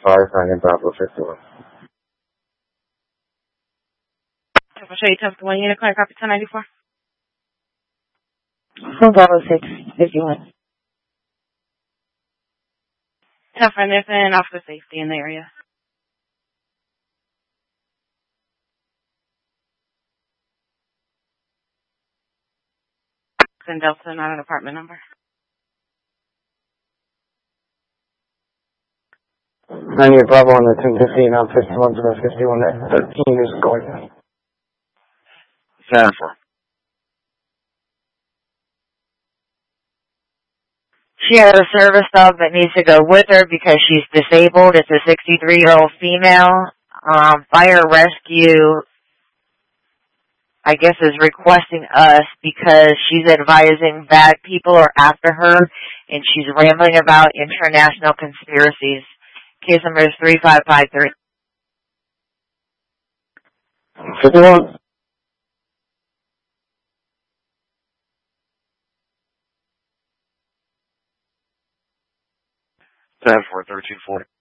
5 Bravo 51. I'll show you 10-1 unit, clear, copy 1094. From Bravo 651. 10 for and officer safety in the area. And Delta, not an apartment number. I need Bravo on the 1015, I'm 51 to the 51, 13 is going. 10-4. She has a service dog that needs to go with her because she's disabled. It's a 63-year-old female. Fire rescue, I guess, is requesting us because she's advising bad people are after her and she's rambling about international conspiracies. Case number is 3553. 51. Ten for 1340.